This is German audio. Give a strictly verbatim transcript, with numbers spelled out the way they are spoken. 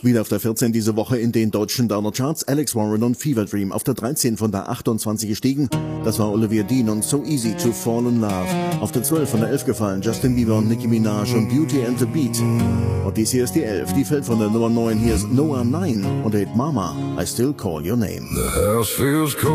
Wieder auf der vierzehn diese Woche in den deutschen Downer-Charts. Alex Warren und Fever Dream auf der dreizehn von der achtundzwanzig gestiegen. Das war Olivia Dean und So Easy to Fall in Love. Auf der zwölf von der elf gefallen Justin Bieber und Nicki Minaj und Beauty and the Beat. Und dies hier ist die elf, die fällt von der Nummer neun. Hier ist Noah neun und der Hit Mama, I Still Call Your Name. The house feels cold.